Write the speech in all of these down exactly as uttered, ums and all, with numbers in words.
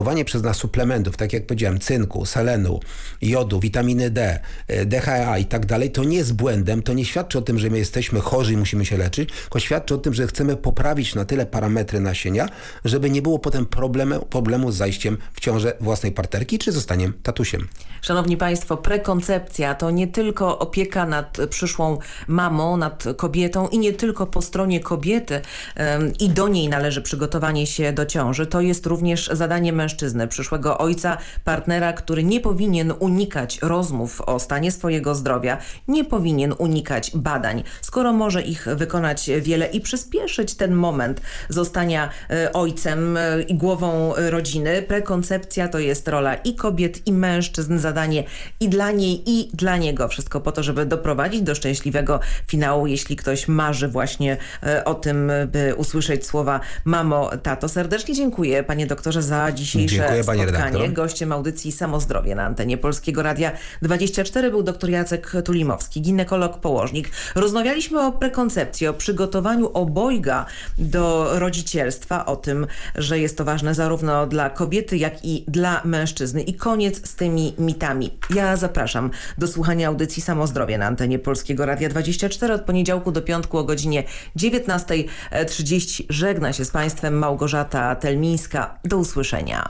przez nas suplementów, tak jak powiedziałem, cynku, selenu, jodu, witaminy D, D H A i tak dalej, to nie jest błędem, to nie świadczy o tym, że my jesteśmy chorzy i musimy się leczyć, tylko świadczy o tym, że chcemy poprawić na tyle parametry nasienia, żeby nie było potem problemu, problemu z zajściem w ciążę własnej partnerki czy zostaniem tatusiem. Szanowni Państwo, prekoncepcja to nie tylko opieka nad przyszłą mamą, nad kobietą i nie tylko po stronie kobiety ym, i do niej należy przygotowanie się do ciąży. To jest również zadanie mężczyzny, przyszłego ojca, partnera, który nie powinien unikać rozmów o stanie swojego zdrowia, nie powinien unikać badań, skoro może ich wykonać wiele i przyspieszyć ten moment zostania y, ojcem y, i głową rodziny. Prekoncepcja to jest rola i kobiet, i mężczyzn, zadanie i dla niej, i dla niego. Wszystko po to, żeby doprowadzić do szczęśliwego finału, jeśli ktoś marzy właśnie y, o tym, by usłyszeć słowa mamo, tato. Serdecznie dziękuję, panie doktorze, za dzisiejsze Dziękuję, spotkanie. redaktor. Gościem audycji Samozdrowie na antenie Polskiego Radia dwadzieścia cztery był dr Jacek Tulimowski, ginekolog, położnik. Rozmawialiśmy o prekoncepcji, o przygotowaniu obojga do rodzicielstwa, o tym, że jest to ważne zarówno dla kobiety, jak i dla mężczyzny. I koniec z tymi mitami. Ja zapraszam do słuchania audycji Samozdrowie na antenie Polskiego Radia dwadzieścia cztery od poniedziałku do piątku o godzinie dziewiętnasta trzydzieści. Żegna się z Państwem Małgorzata Telmińska. Do usłyszenia.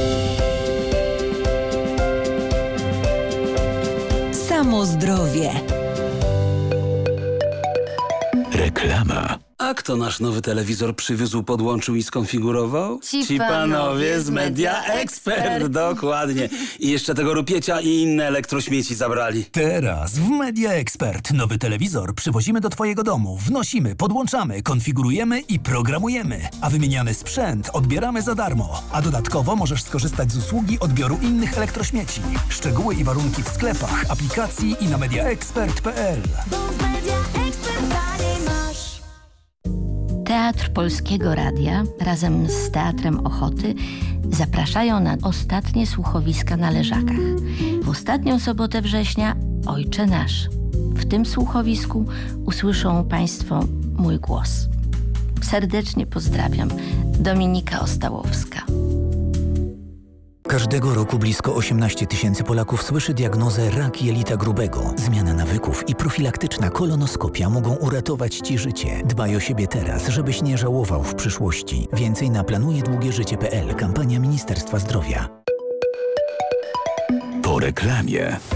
Samozdrowie. Reklama. A kto nasz nowy telewizor przywiózł, podłączył i skonfigurował? Ci, Ci panowie z Media Expert. Dokładnie. I jeszcze tego rupiecia i inne elektrośmieci zabrali. Teraz w Media Expert nowy telewizor przywozimy do twojego domu, wnosimy, podłączamy, konfigurujemy i programujemy. A wymieniany sprzęt odbieramy za darmo. A dodatkowo możesz skorzystać z usługi odbioru innych elektrośmieci. Szczegóły i warunki w sklepach, aplikacji i na mediaexpert kropka p l. Teatr Polskiego Radia razem z Teatrem Ochoty zapraszają na ostatnie słuchowiska na Leżakach. W ostatnią sobotę września Ojcze Nasz. W tym słuchowisku usłyszą Państwo mój głos. Serdecznie pozdrawiam. Dominika Ostałowska. Każdego roku blisko osiemnaście tysięcy Polaków słyszy diagnozę rak jelita grubego. Zmiana nawyków i profilaktyczna kolonoskopia mogą uratować Ci życie. Dbaj o siebie teraz, żebyś nie żałował w przyszłości. Więcej na planuje długie życie kropka p l. Kampania Ministerstwa Zdrowia. Po reklamie.